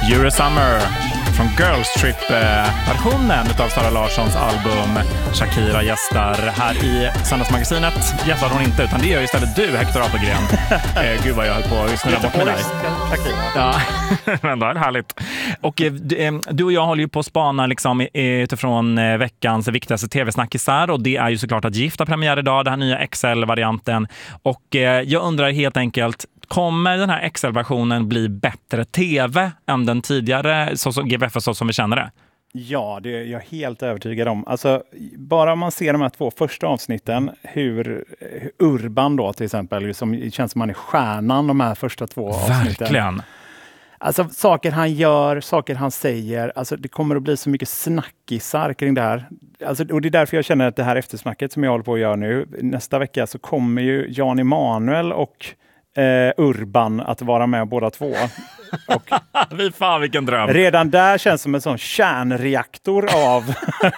Eurosummer från Girls Trip-versionen utav Sara Larssons album. Shakira gästar här i Söndagsmagasinet. Gästar hon inte, utan det gör istället du, Hector Apelgren. Gud vad jag höll på att snurra bort med dig. Ja, men det är härligt. Och du och jag håller ju på att spana liksom, utifrån veckans viktigaste tv-snackisar. Och det är ju såklart att Gifta premiär idag, den här nya XL-varianten. Och jag undrar helt enkelt, kommer den här XL-versionen bli bättre tv än den tidigare så som GVF så som vi känner det? Ja, det är jag helt övertygad om. Alltså, bara man ser de här 2 första avsnitten, hur Urban då till exempel, som känns som man är stjärnan de här första 2 avsnitten. Verkligen. Alltså saker han gör, saker han säger, alltså det kommer att bli så mycket snackisar kring det här. Alltså, och det är därför jag känner att det här eftersnacket som jag håller på att göra nu, nästa vecka så kommer ju Jan Emanuel och Urban att vara med båda 2. Och vi fan vilken dröm. Redan där känns som en sån kärnreaktor av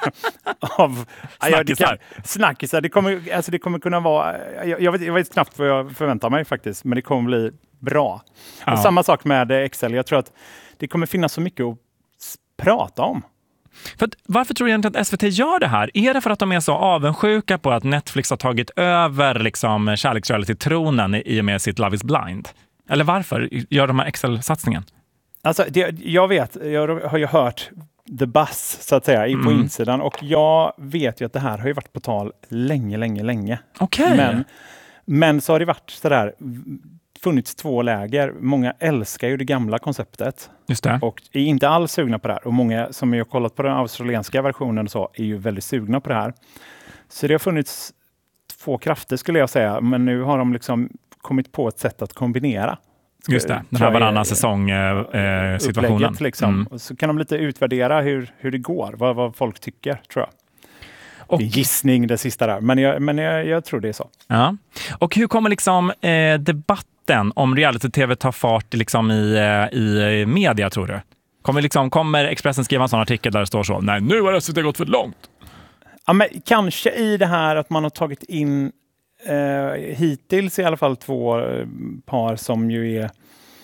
snackisar. Snackisar. Det kommer kunna vara, jag vet knappt vad jag förväntar mig faktiskt, men det kommer bli bra. Ja. Och samma sak med XL. Jag tror att det kommer finnas så mycket att prata om. Varför tror du egentligen att SVT gör det här? Är det för att de är så avundsjuka på att Netflix har tagit över liksom, kärleksreality-tronen i och med sitt Love is Blind? Eller varför gör de här XL-satsningen? Alltså, jag har ju hört the buzz så att säga på insidan, och jag vet ju att det här har ju varit på tal länge. Okej. Men så har det varit sådär, funnits 2 läger. Många älskar ju det gamla konceptet. Just det. Och är inte alls sugna på det här. Och många som har kollat på den australienska versionen så är ju väldigt sugna på det här. Så det har funnits 2 krafter skulle jag säga. Men nu har de liksom kommit på ett sätt att kombinera. Just det, den här varannan säsong situationen. Liksom. Och så kan de lite utvärdera hur det går. Vad folk tycker, tror jag. Och, det är gissning det sista där. Men jag tror det är så. Ja. Och hur kommer liksom debatten om reality-tv ta fart liksom i media, tror du? Kommer Expressen skriva en sån artikel där det står så? Nej, nu har SVT gått för långt. Ja, men kanske i det här att man har tagit in hittills i alla fall 2 par som ju är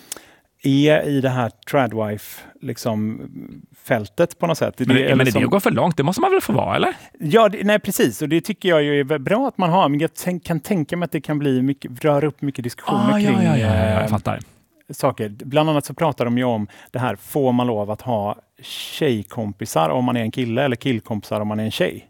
i det här tradwife liksom fältet på något sätt. Men det går för långt, det måste man väl få vara, eller? Ja, nej precis, och det tycker jag ju är bra att man har, men jag kan tänka mig att det kan bli röra upp mycket diskussioner kring jag fattar. Saker. Bland annat så pratar de ju om det här, får man lov att ha tjejkompisar om man är en kille eller killkompisar om man är en tjej?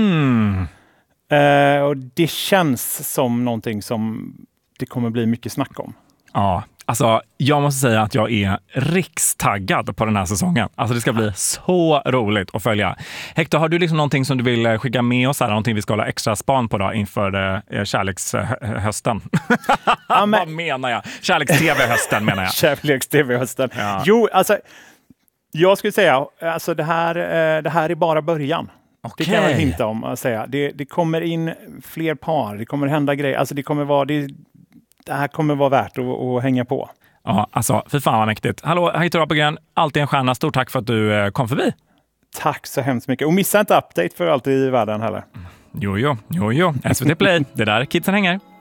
Och det känns som någonting som det kommer bli mycket snack om. Ja, alltså jag måste säga att jag är rikstaggad på den här säsongen. Alltså det ska bli så roligt att följa. Hector, har du liksom någonting som du vill skicka med oss här? Någonting vi ska hålla extra span på då inför kärlekshösten? Ja, vad menar jag? Kärleks-tv-hösten menar jag. Kärleks-tv-hösten. Ja. Jo, alltså jag skulle säga alltså det här är bara början. Okay. Det kan jag hinta om att säga. Det kommer in fler par, det kommer hända grejer. Alltså det här kommer vara värt att hänga på. Ja, alltså för fan vad mäktigt. Hallå, Hector Apelgren, alltid en stjärna. Stort tack för att du kom förbi. Tack så hemskt mycket. Och missa inte update för alltid i världen heller. Jo. SVT Play, det där kidsen hänger.